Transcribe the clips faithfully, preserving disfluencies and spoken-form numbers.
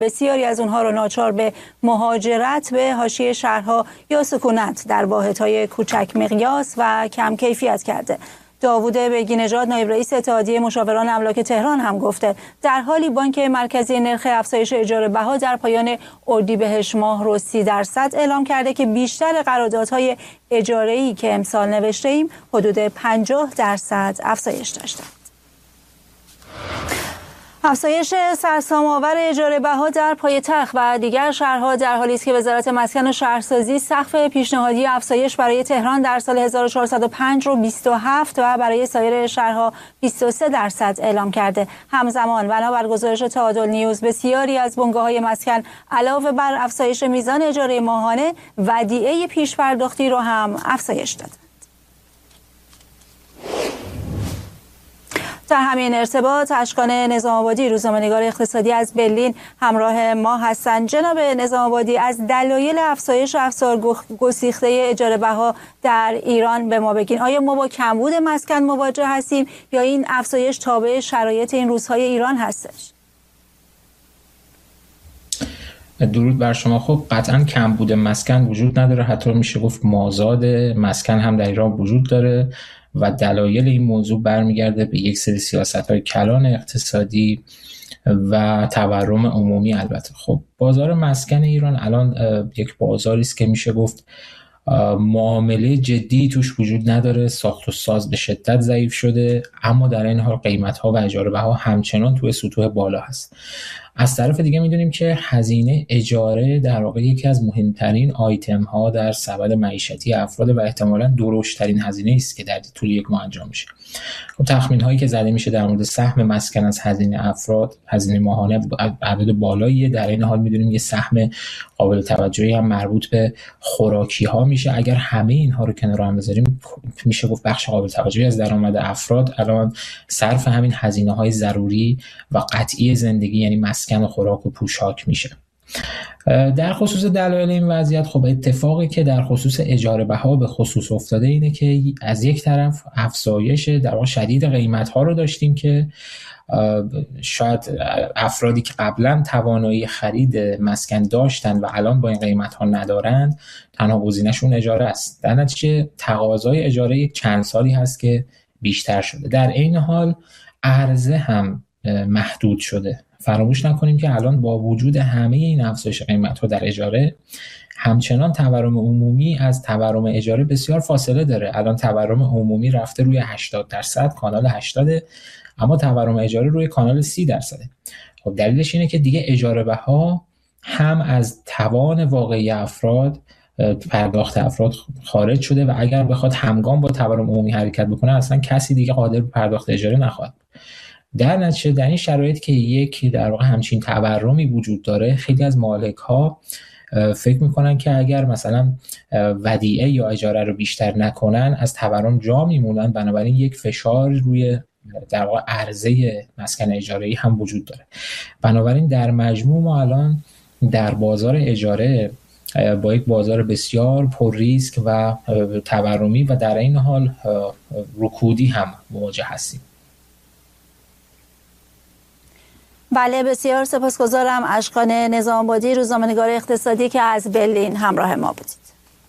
بسیاری از اونها رو ناچار به مهاجرت به حاشیه شهرها یا سکونت در واحدهای کوچک مقیاس و کم کیفیت کرده. داوود بیگی‌نژاد نایب رئیس اتحادیه مشاوران املاک تهران هم گفته در حالی بانک مرکزی نرخ افزایش اجاره بها در پایان اردیبهشت ماه رو سی درصد اعلام کرده که بیشتر قراردادهای اجاره‌ای که امسال نوشته ایم حدود پنجاه درصد افزایش داشته. افزایش سرسام‌آور اجاره بها در پایتخت و دیگر شهرها در حالی است که وزارت مسکن و شهرسازی سقف پیشنهادی افزایش برای تهران در سال هزار و چهارصد و پنج رو بیست و هفت و برای سایر شهرها بیست و سه درصد اعلام کرده. همزمان بنابر گزارش تعادل نیوز بسیاری از بنگاه‌های مسکن علاوه بر افزایش میزان اجاره ماهانه ودیعه پیش‌پرداختی رو هم افزایش دادند. در همین ارتباط اشکان نظام‌آبادی روزنامه‌نگار اقتصادی از برلین همراه ما هستند. جناب نظام‌آبادی، از دلایل افزایش افزار گسیخته اجاره بها در ایران به ما بگین. آیا ما با کمبود مسکن مواجه هستیم یا این افزایش تابع شرایط این روزهای ایران هستش؟ درود بر شما. خب قطعا کمبود مسکن وجود نداره، حتی میشه گفت مازاد مسکن هم در ایران وجود داره و دلایل این موضوع برمیگرده به یک سری سیاست‌های کلان اقتصادی و تورم عمومی. البته خب بازار مسکن ایران الان یک بازاری است که میشه گفت معامله جدی توش وجود نداره، ساخت و ساز به شدت ضعیف شده، اما در این حال قیمت‌ها و اجاره بها همچنان توی سطوح بالا هست. از طرف دیگه میدونیم که هزینه اجاره در واقع یکی از مهمترین آیتم ها در سبد معیشتی افراد و احتمالاً درشترین هزینه است که در طول یک ماه انجام میشه. خب تخمین هایی که زده میشه در مورد سهم مسکن از هزینه افراد، هزینه ماهانه عدد بالاییه. در این حال میدونیم یه سهم قابل توجهی هم مربوط به خوراکی ها میشه. اگر همه اینها رو کنار هم بذاریم میشه گفت بخش قابل توجهی از درآمد افراد الان صرف همین هزینه های ضروری و قطعی زندگی یعنی مسکن و خوراک و پوشاک میشه. در خصوص دلایل این وضعیت، خب اتفاقی که در خصوص اجاره بها به خصوص افتاده اینه که از یک طرف افزایش در واقع شدید قیمت ها رو داشتیم که شاید افرادی که قبلا توانایی خرید مسکن داشتن و الان با این قیمت ها ندارند تنها گزینه‌شون اجاره است. در نتیجه تقاضای اجاره یک چند سالی هست که بیشتر شده. در این حال عرضه هم محدود شده. فراموش نکنیم که الان با وجود همه این افزایش قیمت‌ها در اجاره همچنان تورم عمومی از تورم اجاره بسیار فاصله داره. الان تورم عمومی رفته روی هشتاد درصد، کانال هشتاد، اما تورم اجاره روی کانال سی درصده. خب دلیلش اینه که دیگه اجاره بها هم از توان واقعی افراد پرداخت افراد خارج شده و اگر بخواد همگام با تورم عمومی حرکت بکنه اصلا کسی دیگه قادر به پرداخت اجاره نخواهد. در نتیجه در این شرایط که یک در واقع همچین تورمی وجود داره، خیلی از مالک ها فکر میکنن که اگر مثلا ودیعه یا اجاره رو بیشتر نکنن از تورم جا میمونن، بنابراین یک فشار روی در واقع عرضه مسکن اجاره‌ای هم وجود داره. بنابراین در مجموع ما الان در بازار اجاره با یک بازار بسیار پر ریسک و تورمی و در این حال رکودی هم مواجه هستیم. بله، بسیار سپاسگزارم. اشکان نظام‌آبادی روزنامه‌نگار اقتصادی که از برلین همراه ما بودید.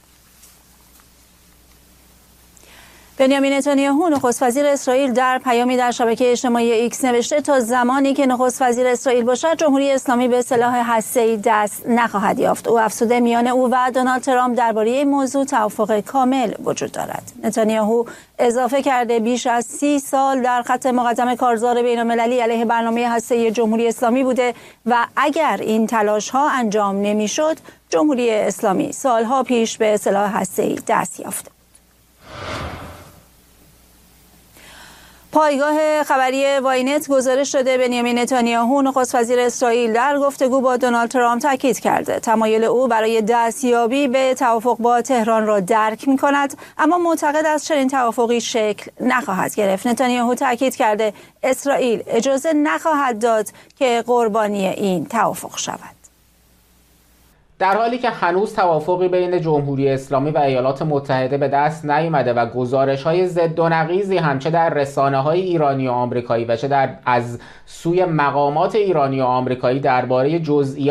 بنیامین نتانیاهو نخست وزیر اسرائیل در پیامی در شبکه اجتماعی ایکس نوشته تا زمانی که نخست وزیر اسرائیل باشد جمهوری اسلامی به سلاح هسته‌ای دست نخواهد یافت. او افزوده میان او و دونالد ترامپ درباره این موضوع توافق کامل وجود دارد. نتانیاهو اضافه کرده بیش از سی سال در خط مقدم کارزار بین‌المللی علیه برنامه هسته‌ای جمهوری اسلامی بوده و اگر این تلاش‌ها انجام نمی‌شد جمهوری اسلامی سالها پیش به سلاح هسته‌ای دست یافته. پایگاه خبری واینت گزارش داده بنیامین نتانیاهو نخست وزیر اسرائیل در گفتگو با دونالد ترامپ تاکید کرده تمایل او برای دستیابی به توافق با تهران را درک می‌کند، اما معتقد است چنین توافقی شکل نخواهد گرفت. نتانیاهو تاکید کرده اسرائیل اجازه نخواهد داد که قربانی این توافق شود. در حالی که هنوز توافقی بین جمهوری اسلامی و ایالات متحده به دست نیامده و گزارش‌های ضد و نقیضی هم چه در رسانه‌های ایرانی و آمریکایی و چه در از سوی مقامات ایرانی و آمریکایی درباره جزئیات